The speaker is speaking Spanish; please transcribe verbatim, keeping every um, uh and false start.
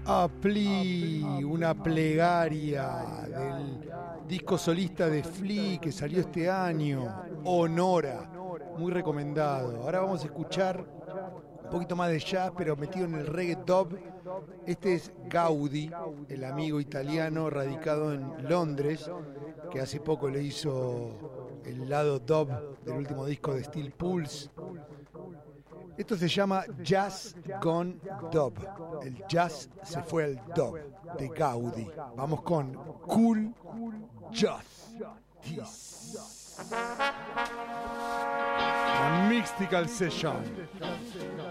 Apli, una plegaria del disco solista de Flea que salió este año, Honora, muy recomendado. Ahora vamos a escuchar un poquito más de jazz, pero metido en el reggae dub. Este es Gaudi, el amigo italiano radicado en Londres, que hace poco le hizo el lado dub del último disco de Steel Pulse. Esto se llama Jazz Gone Dub. El jazz se fue al dub de Gaudi. Vamos con Cool Jazz. La Mystical Session.